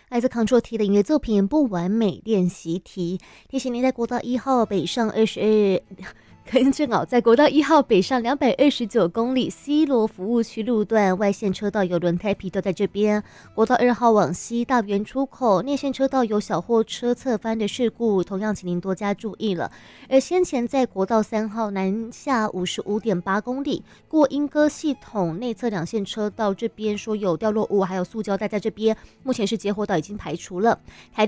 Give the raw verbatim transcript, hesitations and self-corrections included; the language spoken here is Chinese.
来自 Control T 的音乐作品《不完美练习题》，提醒您在国道一号北上二十二。更正哦，在国道一号北上两百二十九公里 C 罗服务区路段外线车道有轮胎皮都在这边。国道二号往西大园出口内线车道有小货车侧翻的事故，同样请您多加注意了。而先前在国道三号南下五十五点八公里过莺歌系统内侧两线车道这边说有掉落物还有塑胶袋在这边，目前是结火岛已经排除了。台